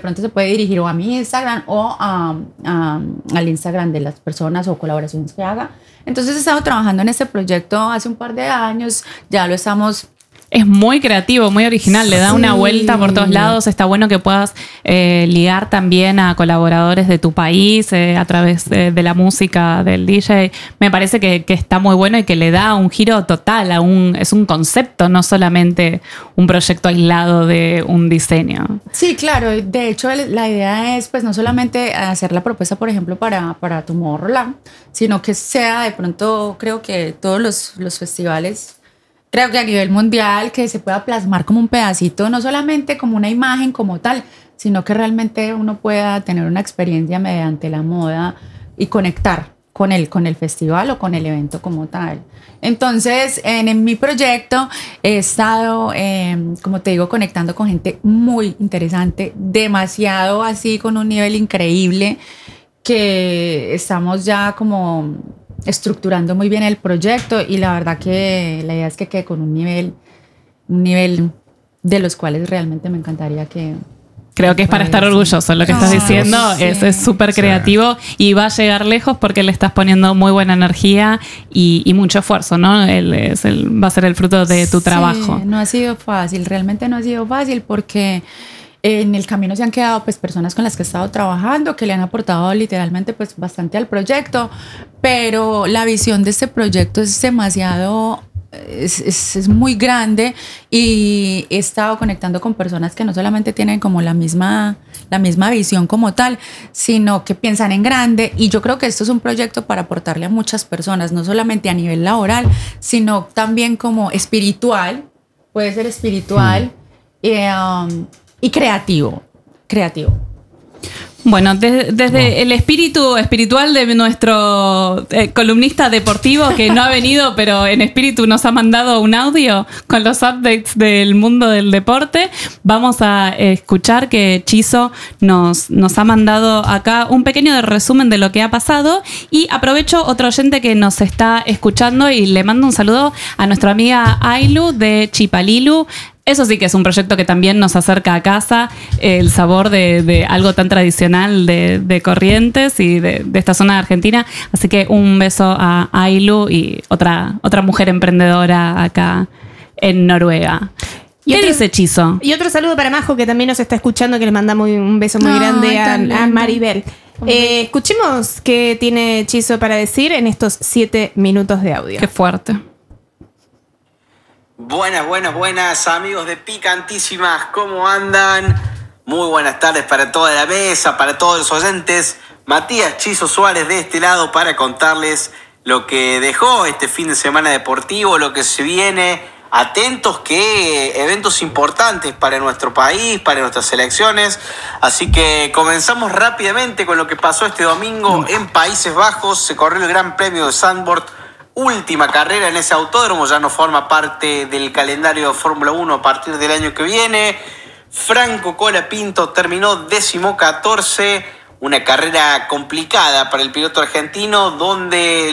pronto se puede dirigir o a mi Instagram o al Instagram de las personas o colaboraciones que haga. Entonces he estado trabajando en este proyecto hace un par de años, ya lo estamos... Es muy creativo, muy original, le da una vuelta por todos lados. Está bueno que puedas ligar también a colaboradores de tu país a través de la música del DJ. Me parece que está muy bueno y que le da un giro total, es un concepto, no solamente un proyecto aislado de un diseño. Sí, claro. De hecho, la idea es pues no solamente hacer la propuesta, por ejemplo, para Tomorrowland, sino que sea de pronto, creo que todos los festivales... Creo que a nivel mundial que se pueda plasmar como un pedacito, no solamente como una imagen como tal, sino que realmente uno pueda tener una experiencia mediante la moda y conectar con el festival o con el evento como tal. Entonces, en mi proyecto he estado, como te digo, conectando con gente muy interesante, demasiado así, con un nivel increíble, que estamos ya como... estructurando muy bien el proyecto y la verdad que la idea es que quede con un nivel de los cuales realmente me encantaría que... Creo que es para estar orgulloso lo que estás diciendo, sí. Es súper creativo y va a llegar lejos porque le estás poniendo muy buena energía y mucho esfuerzo, ¿no? Va a ser el fruto de tu trabajo. No ha sido fácil, realmente no ha sido fácil porque... En el camino se han quedado pues personas con las que he estado trabajando que le han aportado literalmente pues bastante al proyecto, pero la visión de este proyecto es demasiado, es muy grande y he estado conectando con personas que no solamente tienen como la misma visión como tal, sino que piensan en grande, y yo creo que esto es un proyecto para aportarle a muchas personas, no solamente a nivel laboral, sino también como espiritual, puede ser espiritual y creativo. Bueno, desde el espíritu espiritual de nuestro columnista deportivo que no ha venido, pero en espíritu nos ha mandado un audio con los updates del mundo del deporte, vamos a escuchar que Chizo nos ha mandado acá un pequeño resumen de lo que ha pasado, y aprovecho otro oyente que nos está escuchando y le mando un saludo a nuestra amiga Ailu de Chipalilu. Eso sí que es un proyecto que también nos acerca a casa, el sabor de algo tan tradicional de Corrientes y de esta zona de Argentina. Así que un beso a Ailu y otra mujer emprendedora acá en Noruega. ¿Qué dice Chizo? Y otro saludo para Majo, que también nos está escuchando, que le mandamos un beso muy grande a Maribel. Escuchemos qué tiene Chizo para decir en estos 7 minutos de audio. Qué fuerte. Buenas, amigos de Picantísimas, ¿cómo andan? Muy buenas tardes para toda la mesa, para todos los oyentes. Matías Chizo Suárez de este lado para contarles lo que dejó este fin de semana deportivo, lo que se viene. Atentos que eventos importantes para nuestro país, para nuestras selecciones. Así que comenzamos rápidamente con lo que pasó este domingo en Países Bajos. Se corrió el Gran Premio de Zandvoort. Última carrera en ese autódromo, ya no forma parte del calendario de Fórmula 1 a partir del año que viene. Franco Colapinto terminó 14º, una carrera complicada para el piloto argentino, donde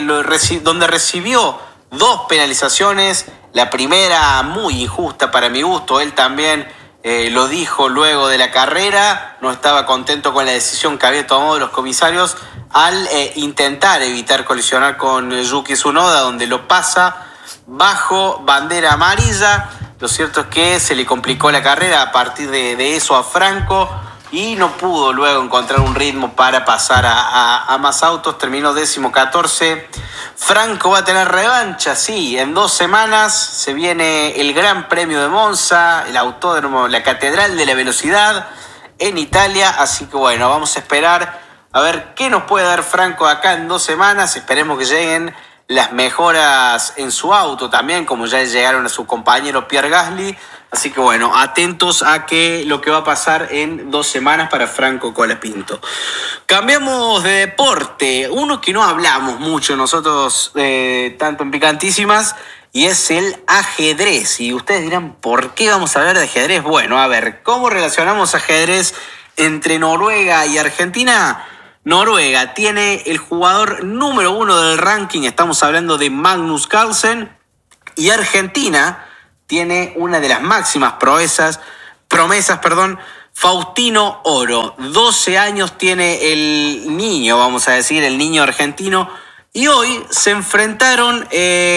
recibió 2 penalizaciones. La primera muy injusta para mi gusto, él también lo dijo luego de la carrera, no estaba contento con la decisión que había tomado los comisarios al intentar evitar colisionar con Yuki Tsunoda, donde lo pasa bajo bandera amarilla. Lo cierto es que se le complicó la carrera a partir de eso a Franco y no pudo luego encontrar un ritmo para pasar a más autos. Terminó 14º. Franco va a tener revancha, sí, en 2 semanas se viene el Gran Premio de Monza, el autódromo, la Catedral de la Velocidad en Italia. Así que bueno, vamos a esperar a ver qué nos puede dar Franco acá en 2 semanas. Esperemos que lleguen las mejoras en su auto también, como ya llegaron a su compañero Pierre Gasly. Así que bueno, atentos a lo que va a pasar en 2 semanas para Franco Colapinto. Cambiamos de deporte, uno que no hablamos mucho nosotros, tanto en Picantísimas, y es el ajedrez. Y ustedes dirán, ¿por qué vamos a hablar de ajedrez? Bueno, a ver, ¿cómo relacionamos ajedrez entre Noruega y Argentina? Noruega tiene el jugador número 1 del ranking, estamos hablando de Magnus Carlsen, y Argentina tiene una de las máximas promesas, Faustino Oro. 12 años tiene el niño, vamos a decir, el niño argentino. Y hoy se enfrentaron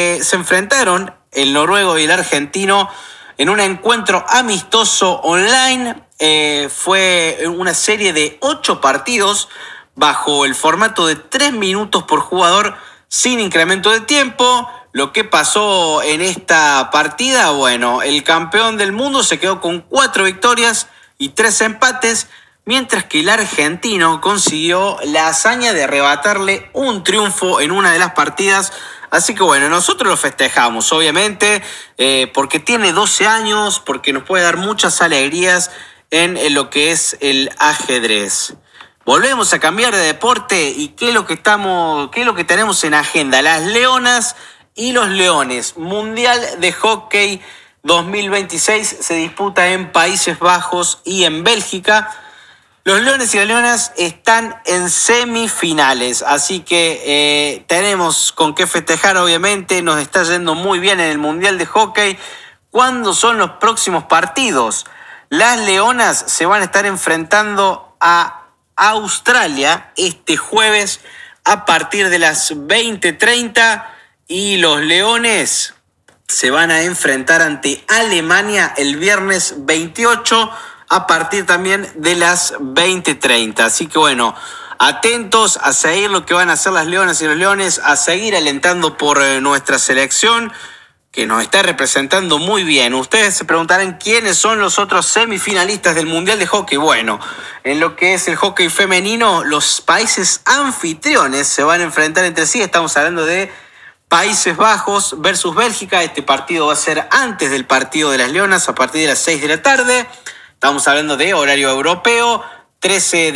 el noruego y el argentino en un encuentro amistoso online. Fue una serie de 8 partidos bajo el formato de 3 minutos por jugador sin incremento de tiempo. Lo que pasó en esta partida, bueno, el campeón del mundo se quedó con 4 victorias y 3 empates, mientras que el argentino consiguió la hazaña de arrebatarle un triunfo en una de las partidas. Así que bueno, nosotros lo festejamos, obviamente, porque tiene 12 años, porque nos puede dar muchas alegrías en lo que es el ajedrez. Volvemos a cambiar de deporte y ¿qué es lo que tenemos en agenda? Las leonas y los leones. Mundial de Hockey 2026 se disputa en Países Bajos y en Bélgica. Los leones y las leonas están en semifinales, así que tenemos con qué festejar, obviamente. Nos está yendo muy bien en el Mundial de Hockey. ¿Cuándo son los próximos partidos? Las leonas se van a estar enfrentando a Australia este jueves a partir de las 20:30 y los leones se van a enfrentar ante Alemania el viernes 28 a partir también de las 20:30. Así que bueno, atentos a seguir lo que van a hacer las leonas y los leones, a seguir alentando por nuestra selección, que nos está representando muy bien. Ustedes se preguntarán quiénes son los otros semifinalistas del Mundial de Hockey. Bueno, en lo que es el hockey femenino, los países anfitriones se van a enfrentar entre sí. Estamos hablando de Países Bajos versus Bélgica. Este partido va a ser antes del partido de las leonas, a partir de las 6 de la tarde. Estamos hablando de horario europeo, 13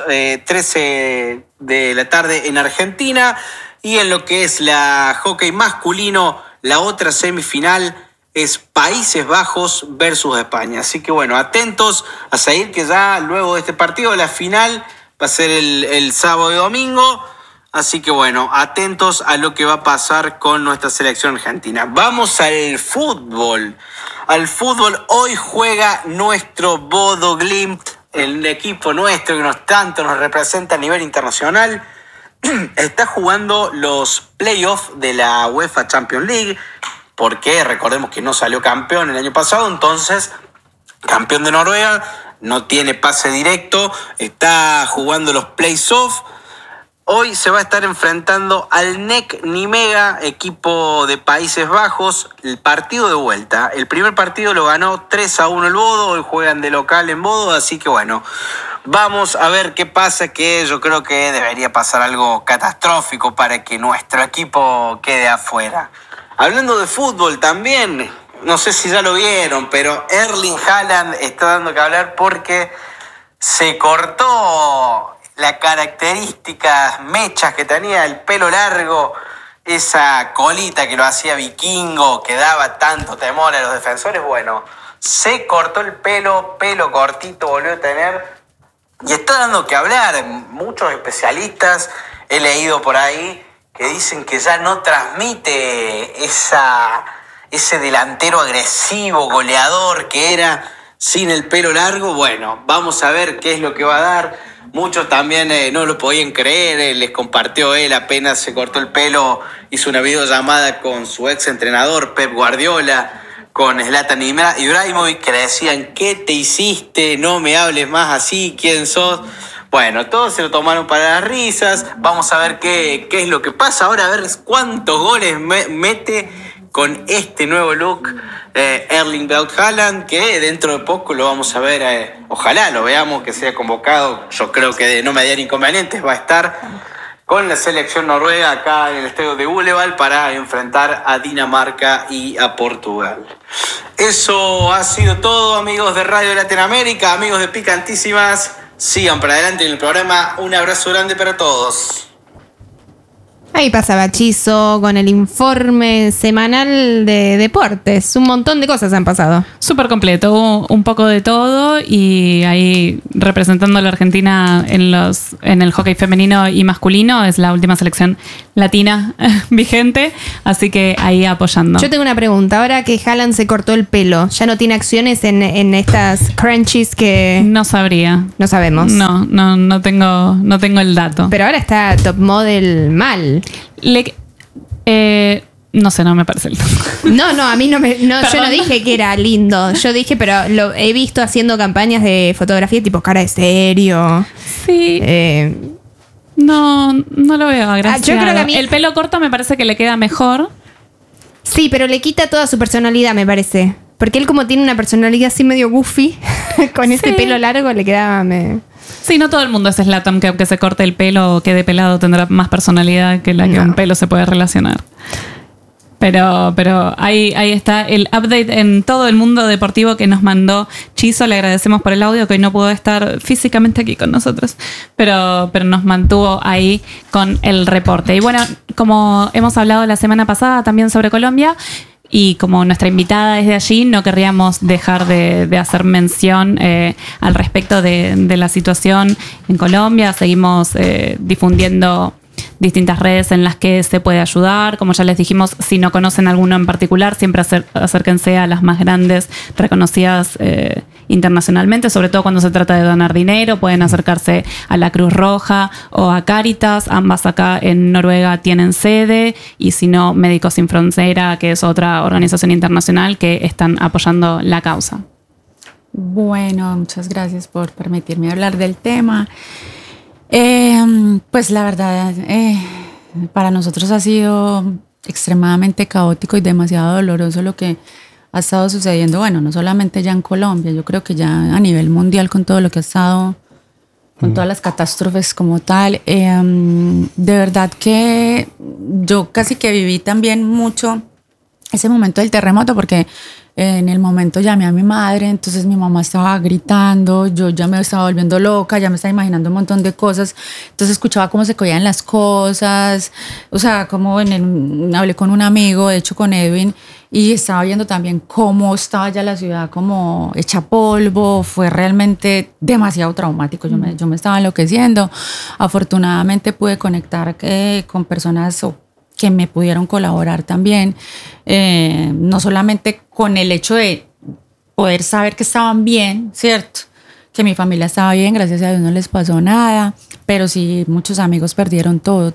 de la tarde en Argentina. Y en lo que es la hockey masculino, la otra semifinal es Países Bajos versus España. Así que bueno, atentos a seguir, que ya luego de este partido la final va a ser el sábado y domingo. Así que bueno, atentos a lo que va a pasar con nuestra selección argentina. Vamos al fútbol. Al fútbol, hoy juega nuestro Bodo Glimt, el equipo nuestro que tanto nos representa a nivel internacional. Está jugando los playoffs de la UEFA Champions League, porque recordemos que no salió campeón el año pasado, entonces campeón de Noruega, no tiene pase directo, está jugando los playoffs. Hoy se va a estar enfrentando al NEC Nimega, equipo de Países Bajos, el partido de vuelta. El primer partido lo ganó 3-1 el Bodo, hoy juegan de local en Bodo, así que bueno, vamos a ver qué pasa, que yo creo que debería pasar algo catastrófico para que nuestro equipo quede afuera. Hablando de fútbol también, no sé si ya lo vieron, pero Erling Haaland está dando que hablar porque se cortó las características mechas que tenía, el pelo largo, esa colita que lo hacía vikingo, que daba tanto temor a los defensores. Bueno, se cortó el pelo cortito volvió a tener y está dando que hablar. Muchos especialistas he leído por ahí que dicen que ya no transmite ese delantero agresivo, goleador que era sin el pelo largo. Bueno, vamos a ver qué es lo que va a dar. Muchos también no lo podían creer, les compartió él, apenas se cortó el pelo, hizo una videollamada con su ex entrenador Pep Guardiola, con Zlatan Ibrahimovic, que le decían: ¿qué te hiciste? No me hables más así, ¿quién sos? Bueno, todos se lo tomaron para las risas. Vamos a ver qué es lo que pasa ahora, a ver cuántos goles mete con este nuevo look Erling Braut Haaland, que dentro de poco lo vamos a ver, ojalá lo veamos, que sea convocado. Yo creo que de no mediar inconvenientes va a estar con la selección noruega acá en el estadio de Boulevard para enfrentar a Dinamarca y a Portugal. Eso ha sido todo, amigos de Radio Latinoamérica, amigos de Picantísimas. Sigan para adelante en el programa. Un abrazo grande para todos. Ahí pasaba Chizo con el informe semanal de deportes. Un montón de cosas han pasado. Súper completo, hubo un poco de todo y ahí representando a la Argentina en el hockey femenino y masculino, es la última selección latina vigente, así que ahí apoyando. Yo tengo una pregunta, ahora que Haaland se cortó el pelo, ¿ya no tiene acciones en estas crunchies que No sabría. no sabemos? No tengo el dato. Pero ahora está top model mal. No sé, no me parece lindo. No, a mí no me. No, yo no dije que era lindo. Yo dije, pero lo he visto haciendo campañas de fotografía tipo cara de serio. Sí. No lo veo agraciado. Yo creo que a mí- El pelo corto me parece que le queda mejor. Sí, pero le quita toda su personalidad, me parece. Porque él, como tiene una personalidad así medio goofy, con ese pelo largo le quedaba. Sí, no todo el mundo es Zlatan, que aunque se corte el pelo o quede pelado tendrá más personalidad que la que un pelo se puede relacionar. Pero ahí está el update en todo el mundo deportivo que nos mandó Chizo. Le agradecemos por el audio, que hoy no pudo estar físicamente aquí con nosotros, pero nos mantuvo ahí con el reporte. Y bueno, como hemos hablado la semana pasada también sobre Colombia, y como nuestra invitada es de allí, no querríamos dejar de hacer mención al respecto de la situación en Colombia. Seguimos difundiendo distintas redes en las que se puede ayudar. Como ya les dijimos, si no conocen alguno en particular, siempre acérquense a las más grandes, reconocidas internacionalmente, sobre todo cuando se trata de donar dinero. Pueden acercarse a la Cruz Roja o a Cáritas, ambas acá en Noruega tienen sede, y si no, Médicos Sin Frontera, que es otra organización internacional que están apoyando la causa. Bueno, muchas gracias por permitirme hablar del tema. Pues la verdad, para nosotros ha sido extremadamente caótico y demasiado doloroso lo que ha estado sucediendo. Bueno, no solamente ya en Colombia, yo creo que ya a nivel mundial, con todo lo que ha estado, con todas las catástrofes como tal. De verdad que yo casi que viví también mucho ese momento del terremoto, porque en el momento llamé a mi madre, entonces mi mamá estaba gritando, yo ya me estaba volviendo loca, ya me estaba imaginando un montón de cosas, entonces escuchaba cómo se caían las cosas, o sea, como hablé con un amigo, de hecho con Edwin, y estaba viendo también cómo estaba ya la ciudad como hecha polvo. Fue realmente demasiado traumático, yo me estaba enloqueciendo. Afortunadamente pude conectar con personas que me pudieron colaborar también, no solamente con el hecho de poder saber que estaban bien, ¿cierto? Que mi familia estaba bien, gracias a Dios no les pasó nada, pero sí muchos amigos perdieron todo.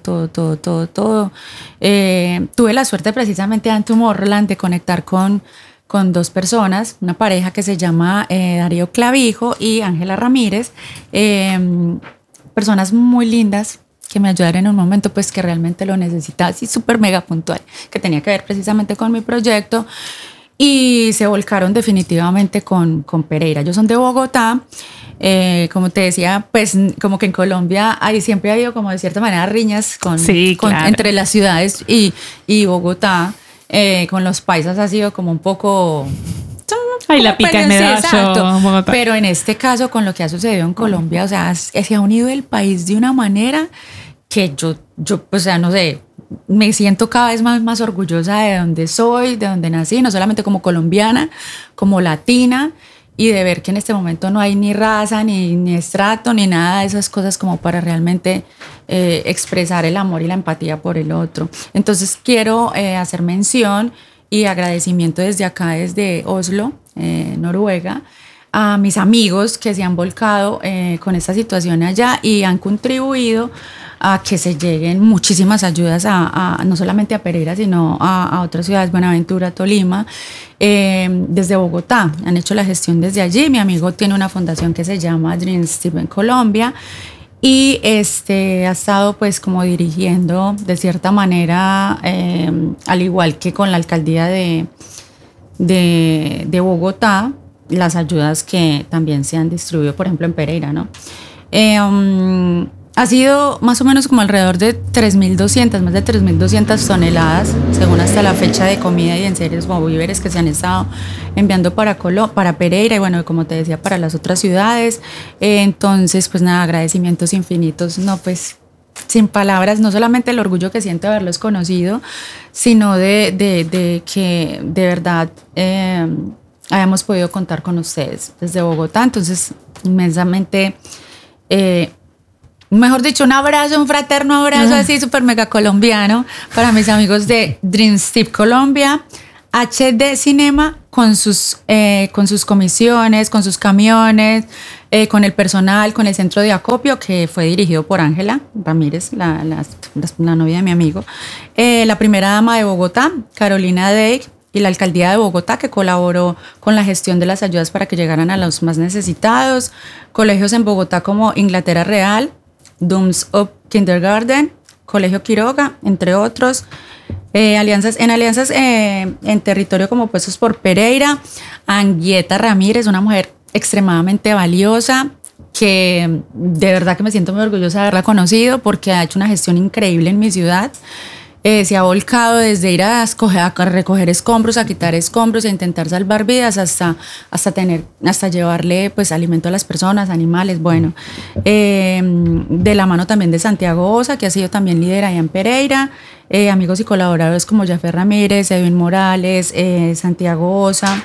Tuve la suerte precisamente en Tomorrowland de conectar con dos personas, una pareja que se llama Darío Clavijo y Ángela Ramírez, personas muy lindas, que me ayudaron en un momento pues que realmente lo necesitaba, así súper mega puntual, que tenía que ver precisamente con mi proyecto, y se volcaron definitivamente con Pereira. Ellos son de Bogotá. Como te decía, pues como que en Colombia siempre ha habido como de cierta manera riñas claro, entre las ciudades y Bogotá. Con los paisas ha sido como un poco... Ay, la pica en Medallo, Bogotá. Pero en este caso, con lo que ha sucedido en Colombia, o sea, se ha unido el país de una manera que yo, o sea, no sé, me siento cada vez más orgullosa de donde soy, de donde nací, no solamente como colombiana, como latina, y de ver que en este momento no hay ni raza, ni estrato, ni nada de esas cosas como para realmente expresar el amor y la empatía por el otro. Entonces quiero hacer mención y agradecimiento desde acá, desde Oslo, Noruega, a mis amigos que se han volcado con esta situación allá y han contribuido a que se lleguen muchísimas ayudas no solamente a Pereira, sino a otras ciudades, Buenaventura, Tolima, desde Bogotá. Han hecho la gestión desde allí. Mi amigo tiene una fundación que se llama Dreams Team en Colombia, y ha estado pues como dirigiendo de cierta manera, al igual que con la alcaldía de Bogotá, las ayudas que también se han distribuido, por ejemplo, en Pereira, ¿no? Ha sido más o menos como alrededor de 3.200, más de 3.200 toneladas, según hasta la fecha, de comida y enseres o víveres que se han estado enviando para Pereira y, bueno, como te decía, para las otras ciudades. Entonces, pues nada, agradecimientos infinitos. No, pues sin palabras, no solamente el orgullo que siento de haberlos conocido, sino de que de verdad hayamos podido contar con ustedes desde Bogotá. Entonces, inmensamente, mejor dicho, un abrazo, un fraterno abrazo así súper mega colombiano para mis amigos de Dreams Tip Colombia, HD Cinema con sus comisiones, con sus camiones, con el personal, con el centro de acopio que fue dirigido por Ángela Ramírez, la novia de mi amigo, la primera dama de Bogotá, Carolina Dey, y la alcaldía de Bogotá, que colaboró con la gestión de las ayudas para que llegaran a los más necesitados, colegios en Bogotá como Inglaterra Real, Dooms Up Kindergarten, Colegio Quiroga, entre otros. Alianzas en territorio como Puestos por Pereira, Anguieta Ramírez, una mujer extremadamente valiosa, que de verdad que me siento muy orgullosa de haberla conocido porque ha hecho una gestión increíble en mi ciudad. Se ha volcado desde ir a recoger escombros, a quitar escombros, a intentar salvar vidas, hasta llevarle pues alimento a las personas, animales, bueno. De la mano también de Santiago Osa, que ha sido también líder allá en Pereira, amigos y colaboradores como Jaffer Ramírez, Edwin Morales, Santiago Osa.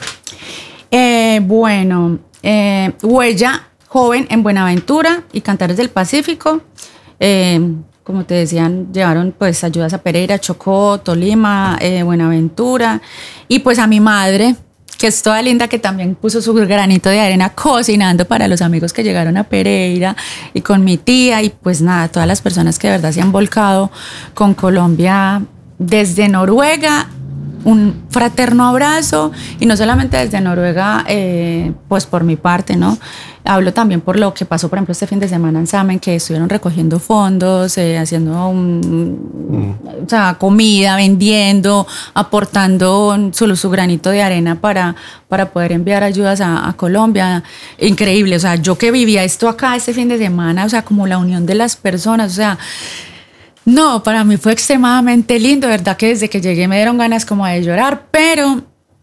Huella Joven en Buenaventura y Cantares del Pacífico. Como te decían, llevaron pues ayudas a Pereira, Chocó, Tolima, Buenaventura, y pues a mi madre, que es toda linda, que también puso su granito de arena cocinando para los amigos que llegaron a Pereira, y con mi tía, y pues nada, todas las personas que de verdad se han volcado con Colombia desde Noruega. Un fraterno abrazo, y no solamente desde Noruega, pues por mi parte, ¿no? Hablo también por lo que pasó, por ejemplo, este fin de semana en Samen, que estuvieron recogiendo fondos, haciendo o sea, comida, vendiendo, aportando su granito de arena para poder enviar ayudas a Colombia. Increíble, o sea, yo que vivía esto acá este fin de semana, o sea, como la unión de las personas, o sea, no, para mí fue extremadamente lindo, de verdad que desde que llegué me dieron ganas como de llorar, pero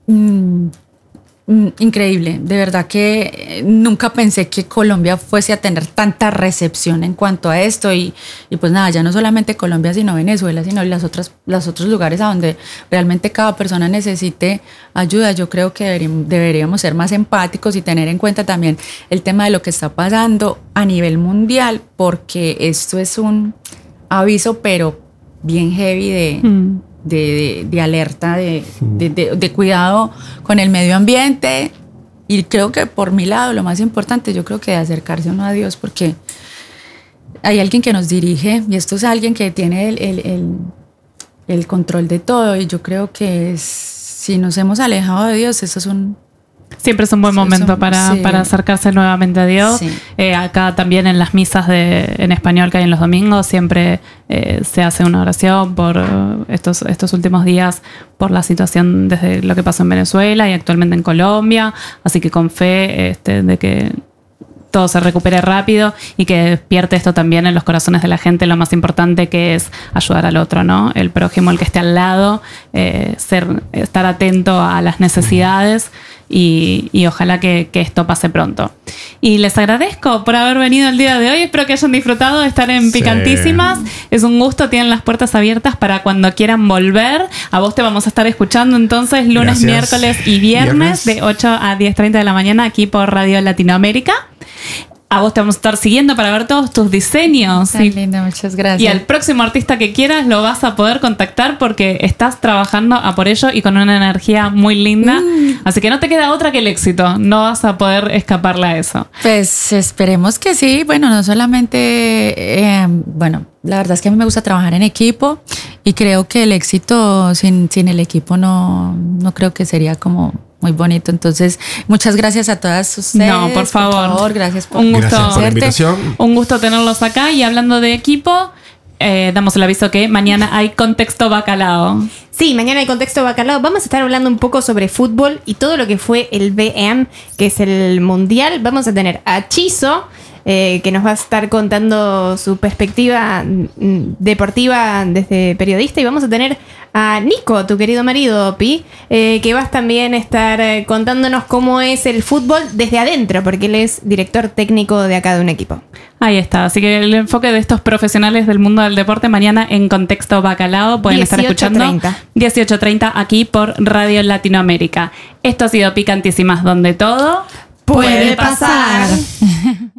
increíble, de verdad que nunca pensé que Colombia fuese a tener tanta recepción en cuanto a esto, y pues nada, ya no solamente Colombia sino Venezuela, sino los otros lugares a donde realmente cada persona necesite ayuda. Yo creo que deberíamos ser más empáticos y tener en cuenta también el tema de lo que está pasando a nivel mundial, porque esto es un aviso pero bien heavy de alerta, de cuidado con el medio ambiente, y creo que por mi lado lo más importante, yo creo que de acercarse uno a Dios, porque hay alguien que nos dirige y esto es alguien que tiene el control de todo, y yo creo que si nos hemos alejado de Dios, eso es siempre es un buen momento para acercarse nuevamente a Dios. Sí. Acá también en las misas en español que hay en los domingos siempre se hace una oración por estos últimos días, por la situación desde lo que pasó en Venezuela y actualmente en Colombia. Así que con fe de que todo se recupere rápido y que despierte esto también en los corazones de la gente, lo más importante, que es ayudar al otro, ¿no? El prójimo, el que esté al lado, estar atento a las necesidades, y ojalá que esto pase pronto. Y les agradezco por haber venido el día de hoy. Espero que hayan disfrutado de estar en Picantísimas. Es un gusto, tienen las puertas abiertas para cuando quieran volver. A vos te vamos a estar escuchando entonces lunes, miércoles y viernes de 8 a 10:30 de la mañana aquí por Radio Latinoamérica. A vos te vamos a estar siguiendo para ver todos tus diseños. Tan lindo, muchas gracias. Y al próximo artista que quieras lo vas a poder contactar porque estás trabajando a por ello y con una energía muy linda. Así que no te queda otra que el éxito. No vas a poder escaparle a eso. Pues esperemos que sí. Bueno, no solamente... la verdad es que a mí me gusta trabajar en equipo, y creo que el éxito sin el equipo no creo que sería como muy bonito. Entonces, muchas gracias a todas ustedes. No, por favor. Gracias por la invitación. Un gusto tenerlos acá. Y hablando de equipo, damos el aviso que mañana hay Contexto Bacalao. Sí, mañana hay Contexto Bacalao. Vamos a estar hablando un poco sobre fútbol y todo lo que fue el VM, que es el Mundial. Vamos a tener a Chizo, que nos va a estar contando su perspectiva deportiva desde periodista. Y vamos a tener a Nico, tu querido marido, Pi, que vas también a estar contándonos cómo es el fútbol desde adentro, porque él es director técnico de acá de un equipo. Ahí está, así que el enfoque de estos profesionales del mundo del deporte mañana en Contexto Bacalao pueden estar escuchando 18:30 aquí por Radio Latinoamérica. Esto ha sido Picantísimas, donde todo puede pasar.